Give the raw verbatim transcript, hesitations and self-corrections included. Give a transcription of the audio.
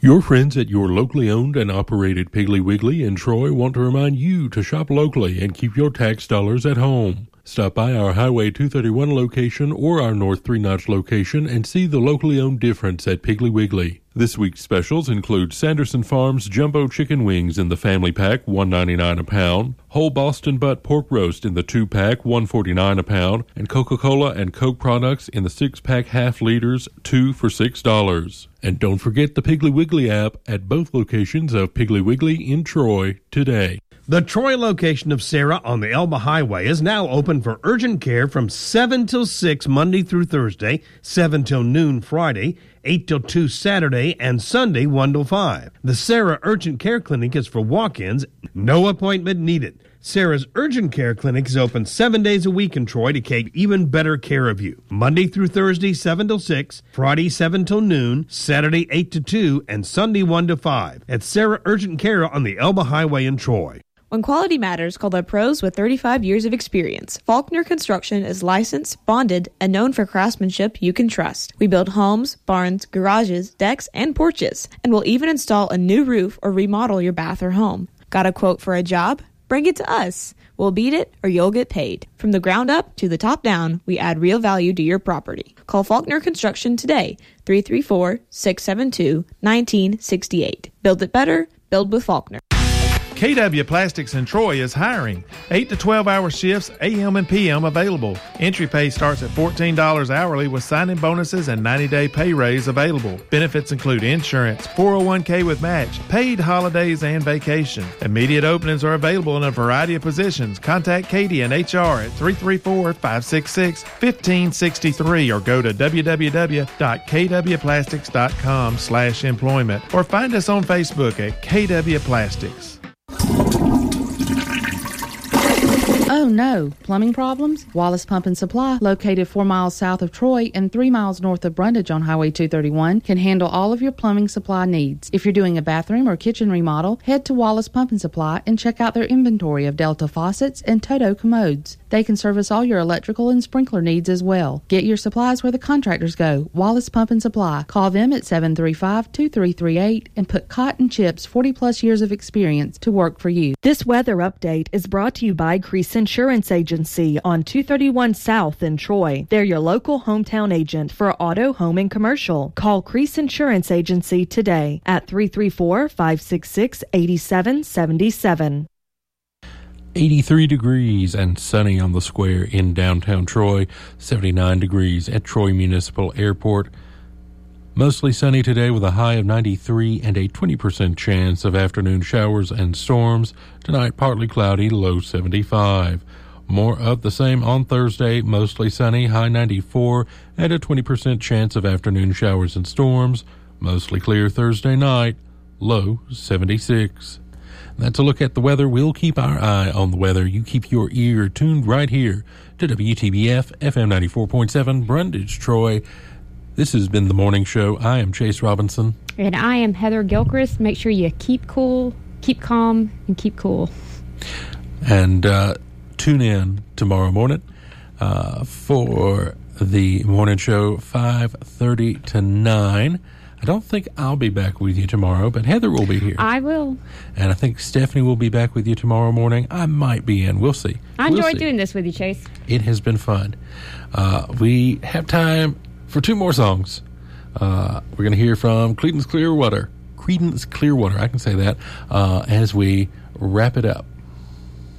Your friends at your locally owned and operated Piggly Wiggly in Troy want to remind you to shop locally and keep your tax dollars at home. Stop by our Highway two thirty-one location or our North Three Notch location and see the locally owned difference at Piggly Wiggly. This week's specials include Sanderson Farms Jumbo Chicken Wings in the Family Pack, one ninety-nine a pound, Whole Boston Butt Pork Roast in the two pack, one forty-nine a pound, and Coca-Cola and Coke products in the six pack half liters, two for six dollars. And don't forget the Piggly Wiggly app at both locations of Piggly Wiggly in Troy today. The Troy location of Sarah on the Elba Highway is now open for urgent care from seven till six Monday through Thursday, seven till noon Friday, eight till two Saturday, and Sunday one till five. The Sarah Urgent Care Clinic is for walk-ins, no appointment needed. Sarah's Urgent Care Clinic is open seven days a week in Troy to take even better care of you. Monday through Thursday, seven till six, Friday, seven till noon, Saturday, eight to two, and Sunday, one to five. At Sarah Urgent Care on the Elba Highway in Troy. When quality matters, call the pros with thirty-five years of experience. Faulkner Construction is licensed, bonded, and known for craftsmanship you can trust. We build homes, barns, garages, decks, and porches, and will even install a new roof or remodel your bath or home. Got a quote for a job? Bring it to us. We'll beat it or you'll get paid. From the ground up to the top down, we add real value to your property. Call Faulkner Construction today, three three four, six seven two, one nine six eight. Build it better, build with Faulkner. K W Plastics in Troy is hiring. eight to twelve hour shifts, A M and P M available. Entry pay starts at fourteen dollars hourly with sign-in bonuses and ninety day pay raise available. Benefits include insurance, four oh one k with match, paid holidays, and vacation. Immediate openings are available in a variety of positions. Contact Katie and H R at three three four, five six six, one five six three or go to w w w dot k w plastics dot com slash employment or find us on Facebook at K W Plastics. Oh no, plumbing problems? Wallace Pump and Supply, located four miles south of Troy and three miles north of Brundage on Highway two thirty-one, can handle all of your plumbing supply needs. If you're doing a bathroom or kitchen remodel, head to Wallace Pump and Supply and check out their inventory of Delta faucets and Toto commodes. They can service all your electrical and sprinkler needs as well. Get your supplies where the contractors go. Wallace Pump and Supply. Call them at seven three five, two three three eight and put Cotton Chip's forty plus years of experience to work for you. This weather update is brought to you by Crease Insurance Agency on two thirty-one South in Troy. They're your local hometown agent for auto, home, and commercial. Call Crease Insurance Agency today at three three four, five six six, eight seven seven seven. eighty-three degrees and sunny on the square in downtown Troy, seventy-nine degrees at Troy Municipal Airport. Mostly sunny today with a high of ninety-three and a twenty percent chance of afternoon showers and storms. Tonight, partly cloudy, low seventy-five. More of the same on Thursday, mostly sunny, high ninety-four, and a twenty percent chance of afternoon showers and storms. Mostly clear Thursday night, low seventy-six. That's a look at the weather. We'll keep our eye on the weather. You keep your ear tuned right here to W T B F, F M ninety-four point seven, Brundage, Troy. This has been The Morning Show. I am Chase Robinson. And I am Heather Gilchrist. Make sure you keep cool, keep calm, and keep cool. And uh, tune in tomorrow morning uh, for The Morning Show, five thirty to nine. I don't think I'll be back with you tomorrow, but Heather will be here. I will. And I think Stephanie will be back with you tomorrow morning. I might be in. We'll see. I we'll enjoyed see. doing this with you, Chase. It has been fun. Uh, we have time for two more songs. Uh, we're going to hear from Creedence Clearwater. Creedence Clearwater, I can say that, uh, as we wrap it up.